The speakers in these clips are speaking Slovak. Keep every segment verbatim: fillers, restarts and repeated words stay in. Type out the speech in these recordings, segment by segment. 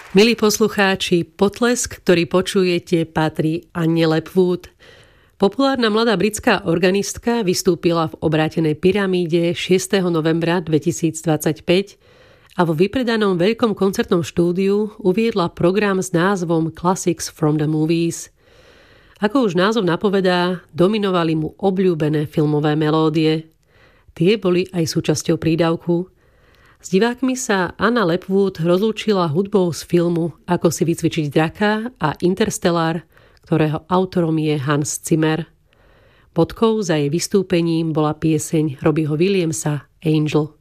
Milí poslucháči, potlesk, ktorý počujete, patrí Anne Lepwood. Populárna mladá britská organistka vystúpila v obrátenej pyramíde šiesteho novembra dvetisícdvadsaťpäť a vo vypredanom veľkom koncertnom štúdiu uviedla program s názvom Classics from the Movies. Ako už názov napovedá, dominovali mu obľúbené filmové melódie. Tie boli aj súčasťou prídavku. S divákmi sa Anna Lepwood rozlúčila hudbou z filmu Ako si vycvičiť draka a Interstellar, ktorého autorom je Hans Zimmer. Bodkou za jej vystúpením bola pieseň Robbieho Williamsa Angel.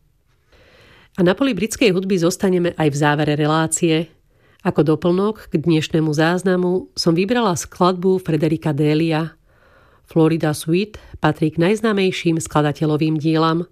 A na poli britskej hudby zostaneme aj v závere relácie. Ako doplnok k dnešnému záznamu som vybrala skladbu Frederika Dalia. Florida Suite patrí k najznámejším skladateľovým dielam.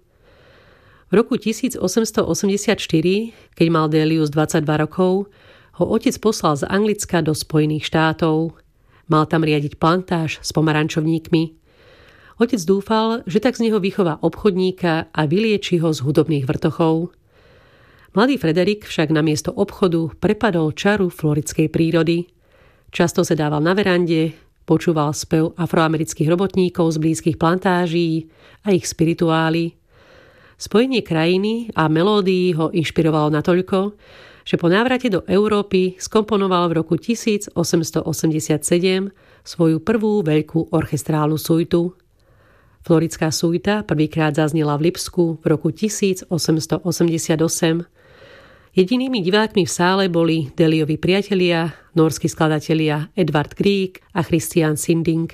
V roku tisícosemstoosemdesiatštyri, keď mal Delius dvadsaťdva rokov, ho otec poslal z Anglicka do Spojených štátov. Mal tam riadiť plantáž s pomarančovníkmi. Otec dúfal, že tak z neho vychová obchodníka a vylieči ho z hudobných vrtochov. Mladý Frederik však namiesto obchodu prepadol čaru floridskej prírody. Často sedával na verande, počúval spev afroamerických robotníkov z blízkych plantáží a ich spirituály. Spojenie krajiny a melódií ho inšpirovalo natoľko, že po návrate do Európy skomponoval v roku tisícosemstoosemdesiatsedem svoju prvú veľkú orchestrálnu suitu. Floridská suita prvýkrát zaznela v Lipsku v roku tisícosemstoosemdesiatosem. Jedinými divákmi v sále boli Deliovi priatelia, nórski skladatelia Edvard Grieg a Christian Sinding.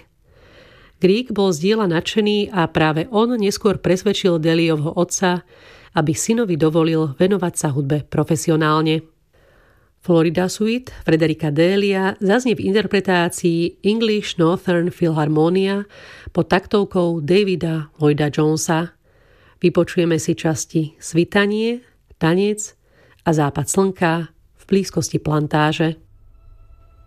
Grieg bol z diela nadšený a práve on neskôr presvedčil Deliovho otca, aby synovi dovolil venovať sa hudbe profesionálne. Florida Suite Frederika Dalia zaznie v interpretácii English Northern Philharmonia pod taktovkou Davida Lloyda Jonesa. Vypočujeme si časti Svitanie, Tanec a Západ slnka v blízkosti plantáže.